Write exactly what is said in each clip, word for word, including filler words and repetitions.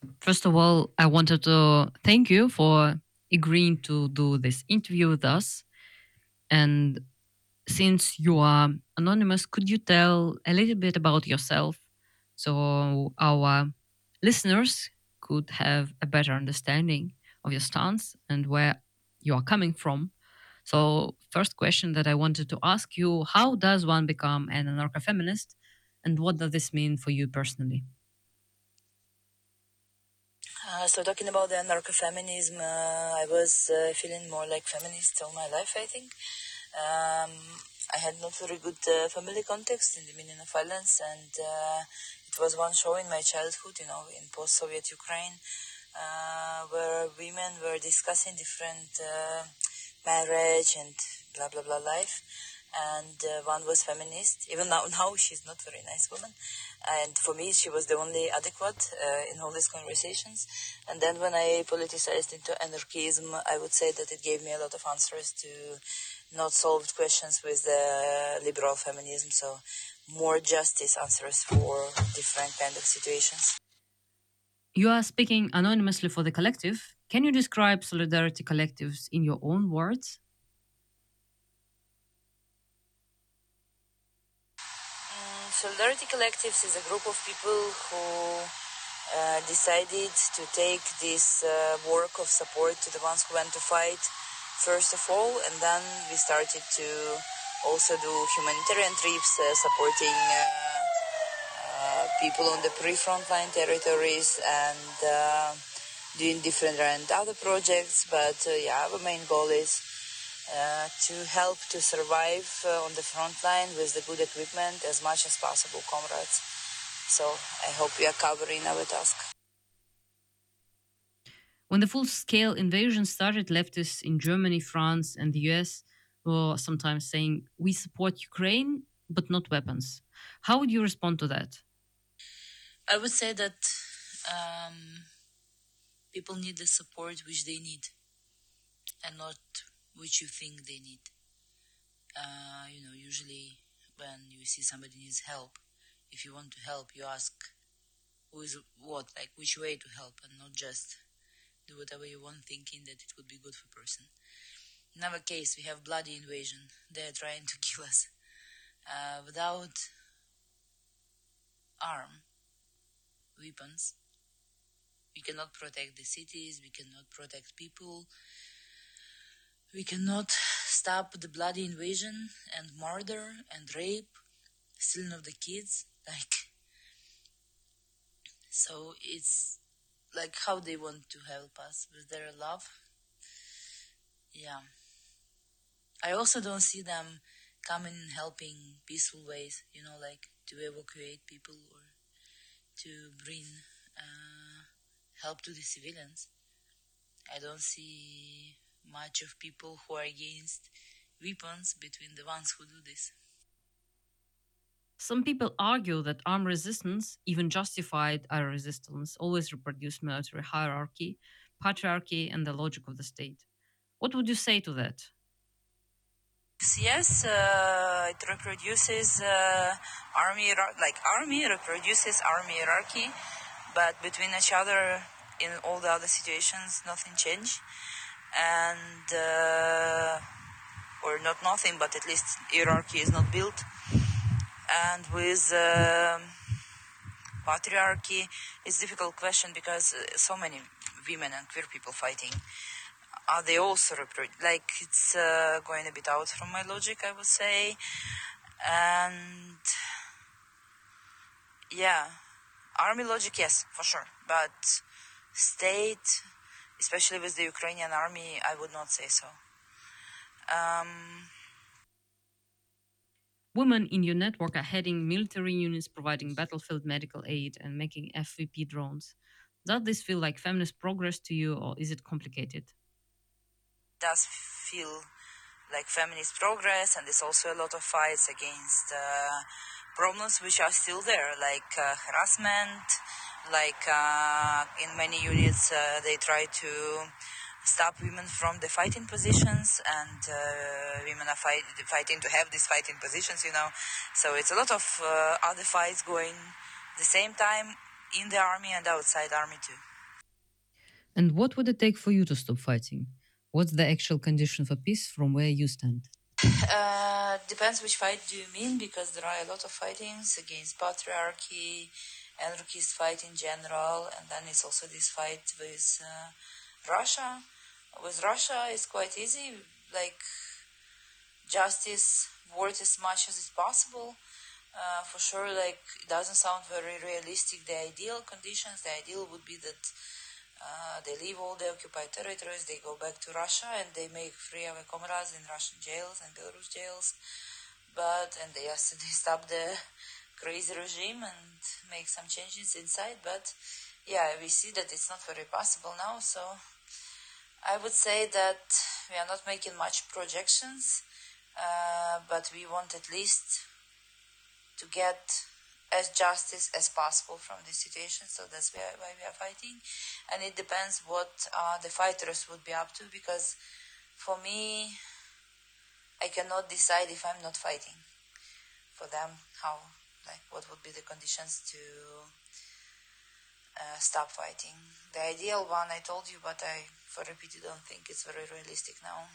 First of all, I wanted to thank you for agreeing to do this interview with us. And since you are anonymous, could you tell a little bit about yourself so our listeners could have a better understanding of your stance and where you are coming from? So, first question that I wanted to ask you, how does one become an anarcho feminist? And what does this mean for you personally? Uh, so talking about the anarcho-feminism, uh, I was uh, feeling more like feminist all my life, I think. Um, I had not very good uh, family context in the meaning of violence, and uh, it was one show in my childhood, you know, in post-Soviet Ukraine, uh, where women were discussing different uh, marriage and blah blah blah life, and uh, one was feminist. Even now, now she's not very nice woman, and for me she was the only adequate uh, in all these conversations. And then when I politicized into anarchism, I would say that it gave me a lot of answers to not solved questions with the liberal feminism. So more justice answers for different kind of situations. You are speaking anonymously for the collective. Can you describe solidarity collectives in your own words? Mm, Solidarity Collectives is a group of people who uh, decided to take this uh, work of support to the ones who went to fight first of all, and then we started to also do humanitarian trips uh, supporting uh, uh, people on the pre-front line territories and uh, doing different and other projects. But uh, yeah, our main goal is uh, to help to survive uh, on the front line with the good equipment as much as possible, comrades. So I hope we are covering our task. When the full scale invasion started, leftists in Germany, France, and the U S were sometimes saying, "We support Ukraine, but not weapons." How would you respond to that? I would say that um, people need the support which they need and not which you think they need. Uh, you know, usually when you see somebody needs help, if you want to help, you ask who is what, like which way to help, and not just do whatever you want thinking that it would be good for person. In our case, we have bloody invasion. They're trying to kill us. Uh, without arm, weapons, we cannot protect the cities, we cannot protect people, we cannot stop the bloody invasion and murder and rape, stealing of the kids. Like, so it's like how they want to help us with their love. Yeah. I also don't see them coming and helping peaceful ways, you know, like to evacuate people or to bring uh, help to the civilians. I don't see much of people who are against weapons between the ones who do this. Some people argue that armed resistance, even justified air resistance, always reproduce military hierarchy, patriarchy, and the logic of the state. What would you say to that? Yes, uh, it reproduces uh, army like army reproduces army hierarchy, but between each other in all the other situations, nothing changed, and uh, or not nothing, but at least hierarchy is not built, and with uh, patriarchy, it's a difficult question because uh, so many women and queer people fighting. Are they also repro- like it's uh, going a bit out from my logic, I would say, and yeah, army logic, yes, for sure, but state, especially with the Ukrainian army, I would not say so. Um, Women in your network are heading military units, providing battlefield medical aid, and making F V P drones. Does this feel like feminist progress to you, or is it complicated? does feel like feminist progress, and there's also a lot of fights against uh, problems which are still there, like uh, harassment, like uh, in many units uh, they try to stop women from the fighting positions, and uh, women are fight, fighting to have these fighting positions, you know. So it's a lot of uh, other fights going the same time in the army and outside army too. And what would it take for you to stop fighting? What's the actual condition for peace from where you stand? Uh, depends which fight do you mean, because there are a lot of fightings against patriarchy, anarchist fight in general, and then it's also this fight with uh, Russia. With Russia, it's quite easy. Like justice, worth as much as it's possible. Uh, for sure, like it doesn't sound very realistic. The ideal conditions, the ideal would be that uh, they leave all the occupied territories, they go back to Russia, and they make free our comrades in Russian jails and Belarus jails. But and they also they stop the crazy regime and make some changes inside. But yeah, we see that it's not very possible now. So I would say that we are not making much projections, uh, but we want at least to get as justice as possible from this situation. So that's why we are fighting, and it depends what uh, the fighters would be up to. Because for me, I cannot decide if I'm not fighting. For them, how like what would be the conditions to uh, stop fighting? The ideal one I told you, but I, for repeat, don't think it's very realistic now.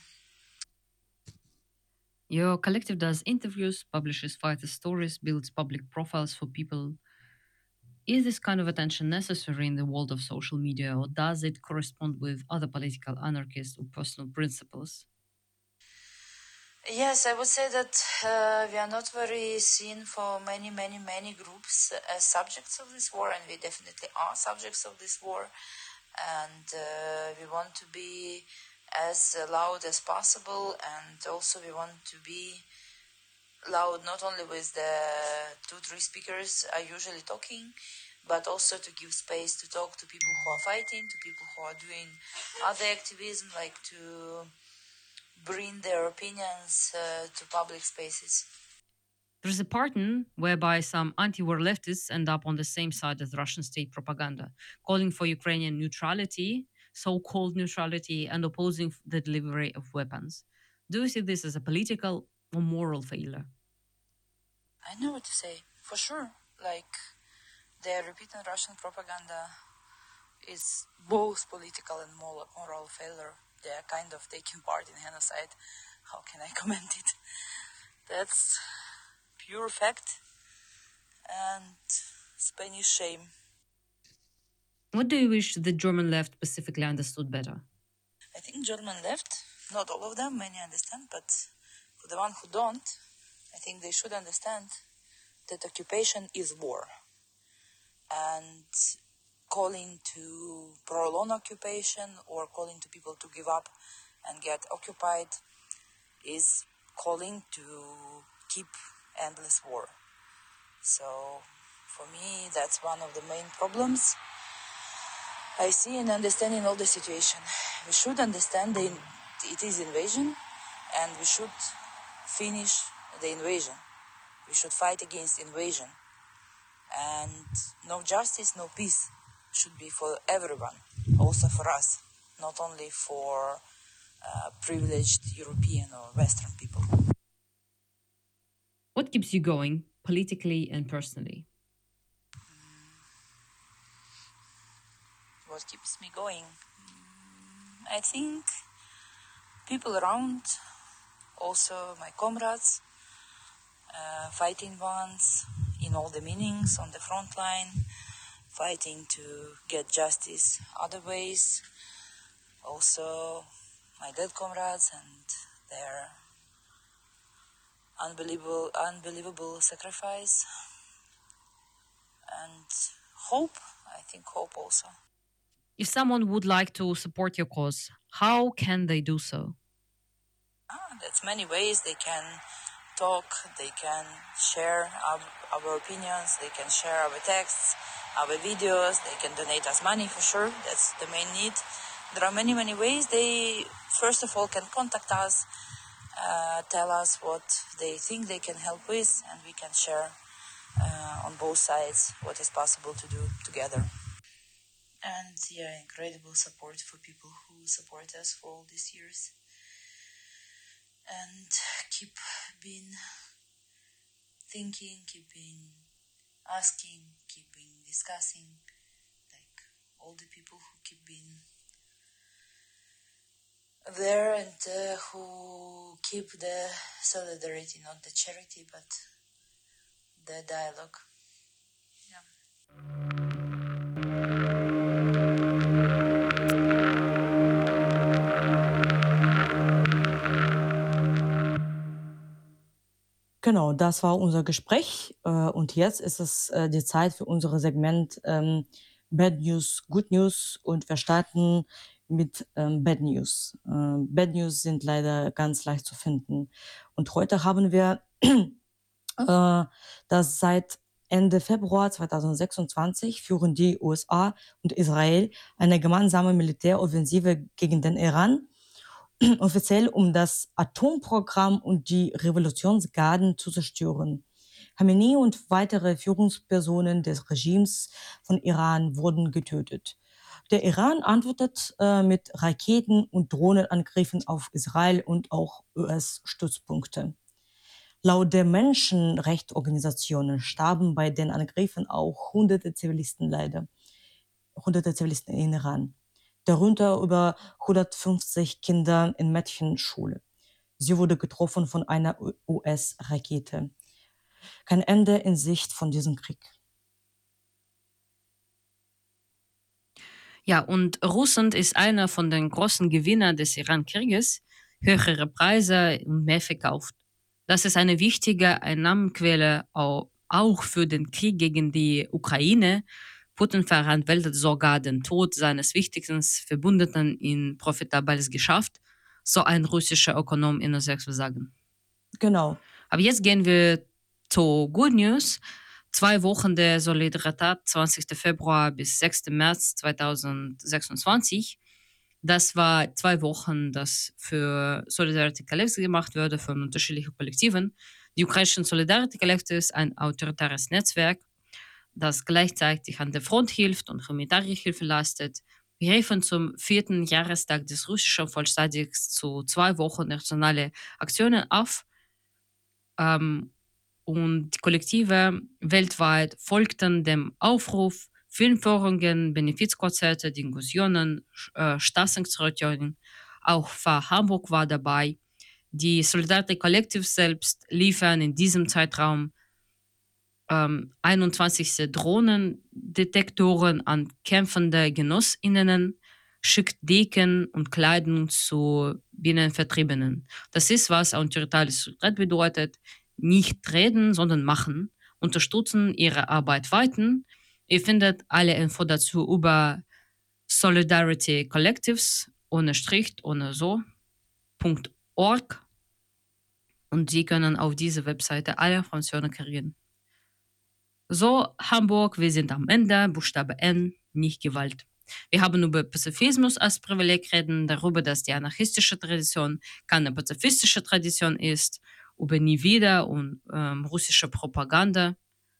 Your collective does interviews, publishes fighter stories, builds public profiles for people. Is this kind of attention necessary in the world of social media, or does it correspond with other political anarchists or personal principles? Yes, I would say that uh, we are not very seen for many, many, many groups as subjects of this war, and we definitely are subjects of this war. And uh, we want to be as loud as possible, and also we want to be loud not only with the two, three speakers are usually talking, but also to give space to talk to people who are fighting, to people who are doing other activism, like to bring their opinions uh, to public spaces. There's a pattern whereby some anti war leftists end up on the same side as Russian state propaganda, calling for Ukrainian neutrality, so called neutrality, and opposing the delivery of weapons. Do you see this as a political or moral failure? I know what to say, for sure. Like, their repeated Russian propaganda is both political and moral failure. They are kind of taking part in genocide. How can I comment it? That's pure fact and Spanish shame. What do you wish the German left specifically understood better? I think German left, not all of them, many understand, but for the one who don't, I think they should understand that occupation is war. And calling to prolong occupation or calling to people to give up and get occupied is calling to keep endless war. So for me, that's one of the main problems I see in understanding all the situation. We should understand that it is invasion, and we should finish the invasion. We should fight against invasion. And no justice, no peace should be for everyone, also for us, not only for uh, privileged European or Western people. What keeps you going, politically and personally? What keeps me going? I think people around, also my comrades, uh, fighting ones in all the meanings on the front line, fighting to get justice other ways. Also, my dead comrades and their unbelievable, unbelievable sacrifice and hope. I think hope also. If someone would like to support your cause, how can they do so? Ah, that's many ways they can talk, they can share our, our opinions, they can share our texts, our videos, they can donate us money for sure. That's the main need. There are many, many ways. They, first of all, can contact us, uh, tell us what they think they can help with, and we can share uh, on both sides what is possible to do together. And yeah, incredible support for people who support us for all these years and keep being thinking, keep being asking, keep being discussing, like all the people who keep being there and uh, who keep the solidarity, not the charity, but the dialogue. Yeah. Genau, das war unser Gespräch. Äh, und jetzt ist es äh, die Zeit für unser Segment ähm, Bad News, Good News. Und wir starten mit ähm, Bad News. Äh, Bad News sind leider ganz leicht zu finden. Und heute haben wir, äh, dass seit Ende Februar zweitausendsechsundzwanzig führen die U S A und Israel eine gemeinsame Militäroffensive gegen den Iran, offiziell um das Atomprogramm und die Revolutionsgarden zu zerstören. Khamenei und weitere Führungspersonen des Regimes von Iran wurden getötet. Der Iran antwortet äh, mit Raketen- und Drohnenangriffen auf Israel und auch U S-Stützpunkte. Laut der Menschenrechtsorganisationen starben bei den Angriffen auch hunderte Zivilisten leider, hunderte Zivilisten in Iran, darunter über hundertfünfzig Kinder in Mädchenschule. Sie wurde getroffen von einer U S-Rakete. Kein Ende in Sicht von diesem Krieg. Ja, und Russland ist einer von den großen Gewinnern des Iran-Krieges, höhere Preise und mehr verkauft. Das ist eine wichtige Einnahmenquelle auch für den Krieg gegen die Ukraine. Putin verhandelt sogar den Tod seines wichtigsten Verbündeten in profitables Geschäft, so ein russischer Ökonom in der Sechs sagen. Genau. Aber jetzt gehen wir zu Good News. Zwei Wochen der Solidarität, zwanzigsten Februar bis sechsten März zweitausendsechsundzwanzig. Das war zwei Wochen, das für Solidarity Collective gemacht wurde von unterschiedlichen Kollektiven. Die ukrainischen Solidarity Collective ist ein autoritäres Netzwerk, das gleichzeitig an der Front hilft und humanitäre Hilfe leistet. Wir riefen zum vierten Jahrestag des russischen Volkstages zu zwei Wochen nationale Aktionen auf. Ähm, und die Kollektive weltweit folgten dem Aufruf, Filmführungen, Benefizkonzerte, Diskussionen, äh, Straßenaktionen. Auch für Hamburg war dabei. Die Solidarity Collective selbst liefern in diesem Zeitraum ähm, einundzwanzig Drohnendetektoren an kämpfende GenossInnen, schickt Decken und Kleidung zu Binnenvertriebenen. Das ist, was autoritäres Solidarität bedeutet. Nicht reden, sondern machen. Unterstützen ihre Arbeit weiter. Ihr findet alle Info dazu über Solidarity Collectives ohne Strich, ohne so, .org. Und Sie können auf diese Webseite alle Informationen kriegen. So, Hamburg, wir sind am Ende, Buchstabe N, nicht Gewalt. Wir haben über Pazifismus als Privileg reden, darüber, dass die anarchistische Tradition keine pazifistische Tradition ist, über Nie wieder und ähm, russische Propaganda.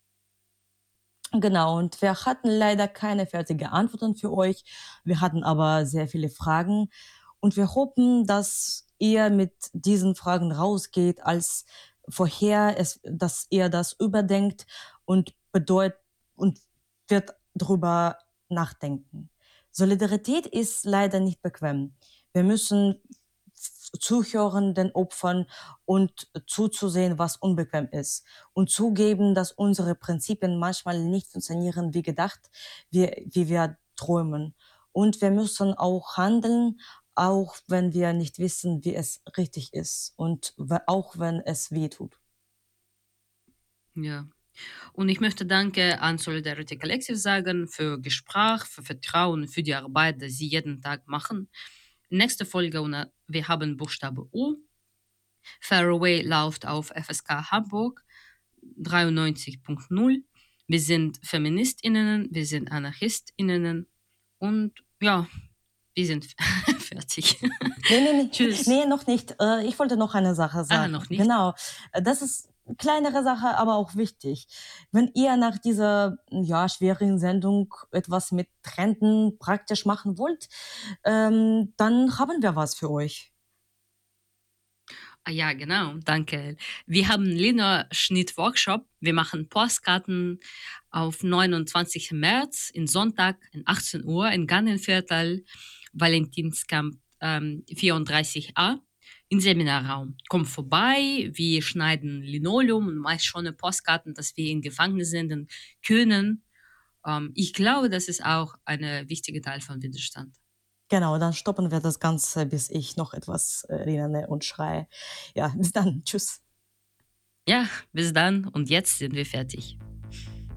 Genau, und wir hatten leider keine fertige Antworten für euch. Wir hatten aber sehr viele Fragen und wir hoffen, dass ihr mit diesen Fragen rausgeht, als vorher, es, dass ihr das überdenkt und bedeutet und wird darüber nachdenken. Solidarität ist leider nicht bequem. Wir müssen zuhören den Opfern und zuzusehen, was unbequem ist. Und zugeben, dass unsere Prinzipien manchmal nicht funktionieren wie gedacht, wie, wie wir träumen. Und wir müssen auch handeln, auch wenn wir nicht wissen, wie es richtig ist. Und auch wenn es weh tut. Ja. Und ich möchte Danke an Solidarity Collective sagen für Gespräch, für Vertrauen, für die Arbeit, die sie jeden Tag machen. Nächste Folge, wir haben Buchstabe U. Faraway läuft auf F S K Hamburg dreiundneunzig Punkt null. Wir sind FeministInnen, wir sind AnarchistInnen und ja, wir sind fertig. Nee, nee, nee. Tschüss. Nee, noch nicht. Ich wollte noch eine Sache sagen. Ah, noch nicht? Genau. Das ist eine kleinere Sache, aber auch wichtig. Wenn ihr nach dieser ja, schwierigen Sendung etwas mit Trenden praktisch machen wollt, ähm, dann haben wir was für euch. Ah, ja, genau, danke. Wir haben Liederschnitt-Workshop. Wir machen Postkarten auf neunundzwanzigsten März, in Sonntag, um achtzehn Uhr, in Gannenviertel, Valentinskamp ähm, vierunddreißig a im Seminarraum. Komm vorbei, wir schneiden Linoleum und meist schon eine Postkarten, dass wir in Gefängnis sind und können. Ähm, ich glaube, das ist auch ein wichtiger Teil von Widerstand. Genau, dann stoppen wir das Ganze, bis ich noch etwas äh, erinnere und schreie. Ja, bis dann. Tschüss. Ja, bis dann und jetzt sind wir fertig.